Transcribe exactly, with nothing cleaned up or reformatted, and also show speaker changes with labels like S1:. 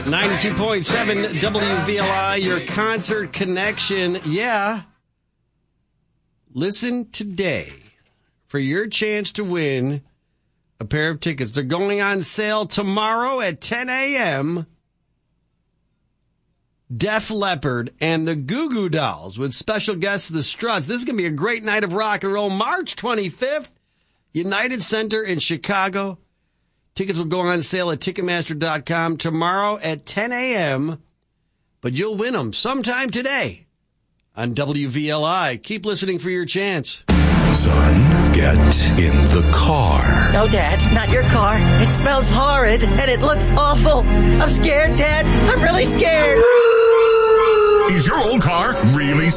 S1: ninety-two point seven W V L I, your concert connection. Yeah. Listen today for your chance to win a pair of tickets. They're going on sale tomorrow at ten a.m. Def Leppard and the Goo Goo Dolls with special guests The Struts. This is going to be a great night of rock and roll. March twenty-fifth, United Center in Chicago. Tickets will go on sale at Ticketmaster dot com tomorrow at ten a.m., but you'll win them sometime today on W V L I. Keep listening for your chance.
S2: Son, get in the car.
S3: No, Dad, not your car. It smells horrid, and it looks awful. I'm scared, Dad. I'm really scared.
S2: Is your old car really